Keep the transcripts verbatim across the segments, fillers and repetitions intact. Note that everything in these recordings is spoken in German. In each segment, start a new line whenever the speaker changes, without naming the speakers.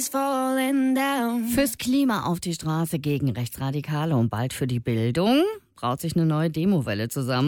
Fürs Klima auf die Straße gegen Rechtsradikale und bald für die Bildung braut sich eine neue Demowelle zusammen.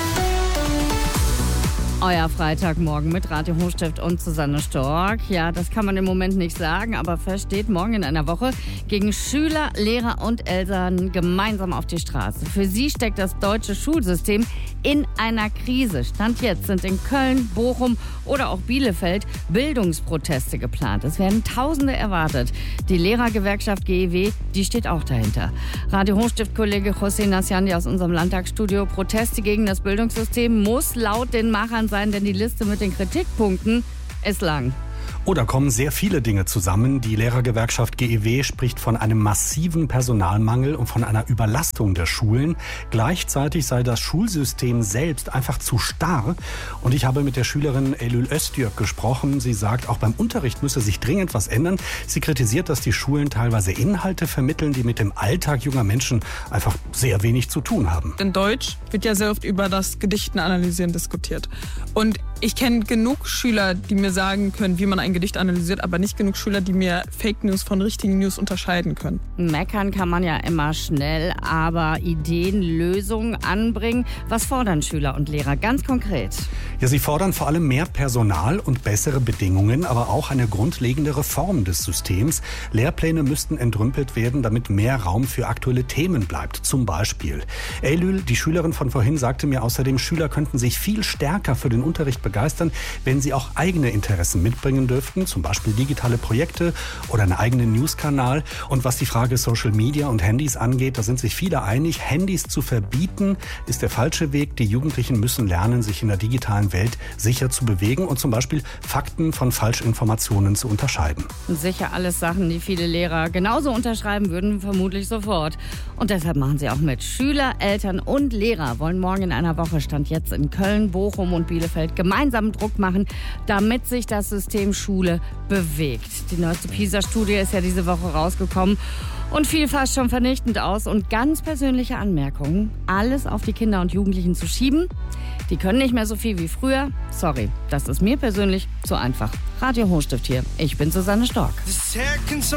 Euer Freitagmorgen mit Radio Hochstift und Susanne Stork. Ja, das kann man im Moment nicht sagen, aber fest steht, morgen in einer Woche gegen Schüler, Lehrer und Eltern gemeinsam auf die Straße. Für sie steckt das deutsche Schulsystem in einer Krise. Stand jetzt sind in Köln, Bochum oder auch Bielefeld Bildungsproteste geplant. Es werden Tausende erwartet. Die Lehrergewerkschaft G E W, die steht auch dahinter. Radio Hochstift-Kollege José Nassiandi aus unserem Landtagsstudio. Proteste gegen das Bildungssystem muss laut den Machern sein, denn die Liste mit den Kritikpunkten ist lang.
Oh, da kommen sehr viele Dinge zusammen. Die Lehrergewerkschaft G E W spricht von einem massiven Personalmangel und von einer Überlastung der Schulen. Gleichzeitig sei das Schulsystem selbst einfach zu starr. Und ich habe mit der Schülerin Eylül Öztürk gesprochen. Sie sagt, auch beim Unterricht müsse sich dringend was ändern. Sie kritisiert, dass die Schulen teilweise Inhalte vermitteln, die mit dem Alltag junger Menschen einfach sehr wenig zu tun haben.
In Deutsch wird ja sehr oft über das Gedichten analysieren diskutiert. Und ich kenne genug Schüler, die mir sagen können, wie man ein Gedicht analysiert, aber nicht genug Schüler, die mir Fake News von richtigen News unterscheiden können.
Meckern kann man ja immer schnell, aber Ideen, Lösungen anbringen. Was fordern Schüler und Lehrer ganz konkret?
Ja, sie fordern vor allem mehr Personal und bessere Bedingungen, aber auch eine grundlegende Reform des Systems. Lehrpläne müssten entrümpelt werden, damit mehr Raum für aktuelle Themen bleibt. Zum Beispiel. Eylül, die Schülerin von vorhin, sagte mir außerdem, Schüler könnten sich viel stärker für den Unterricht begeistern, wenn sie auch eigene Interessen mitbringen dürften, zum Beispiel digitale Projekte oder einen eigenen Newskanal. Und was die Frage Social Media und Handys angeht, da sind sich viele einig, Handys zu verbieten ist der falsche Weg. Die Jugendlichen müssen lernen, sich in der digitalen Welt sicher zu bewegen und zum Beispiel Fakten von Falschinformationen zu unterscheiden.
Sicher alles Sachen, die viele Lehrer genauso unterschreiben würden, vermutlich sofort. Und deshalb machen sie auch mit. Schüler, Eltern und Lehrer wollen morgen in einer Woche, Stand jetzt in Köln, Bochum und Bielefeld, gemeinsam Druck machen, damit sich das System Schule bewegt. Die neueste PISA-Studie ist ja diese Woche rausgekommen und fiel fast schon vernichtend aus. Und ganz persönliche Anmerkungen, alles auf die Kinder und Jugendlichen zu schieben, die können nicht mehr so viel wie früher. Sorry, das ist mir persönlich zu einfach. Radio Hochstift hier. Ich bin Susanne Stork.